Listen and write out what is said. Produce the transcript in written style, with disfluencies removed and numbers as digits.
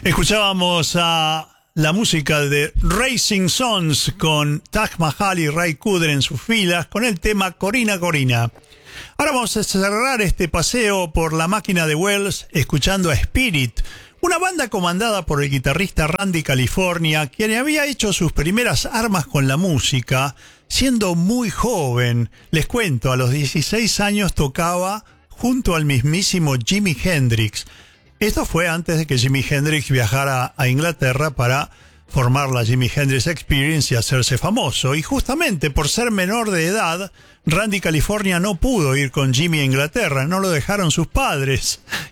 Escuchábamos a la música de Racing Sons con Taj Mahal y Ray Cooder en sus filas con el tema Corina Corina. Ahora vamos a cerrar este paseo por la máquina de Wells escuchando a Spirit, una banda comandada por el guitarrista Randy California, quien había hecho sus primeras armas con la música siendo muy joven. Les cuento, a los 16 años tocaba junto al mismísimo Jimi Hendrix. Esto fue antes de que Jimi Hendrix viajara a Inglaterra para formar la Jimi Hendrix Experience y hacerse famoso. Y justamente por ser menor de edad, Randy California no pudo ir con Jimi a Inglaterra, no lo dejaron sus padres.